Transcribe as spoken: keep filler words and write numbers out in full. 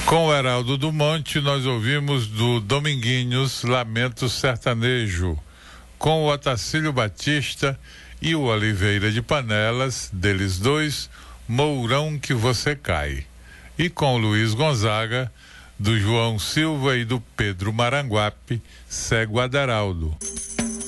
Com o Heraldo do Monte, nós ouvimos do Dominguinhos Lamento Sertanejo, com o Otacílio Batista e o Oliveira de Panelas, deles dois, Mourão que Você Cai. E com o Luiz Gonzaga, do João Silva e do Pedro Maranguape, Cego Aderaldo.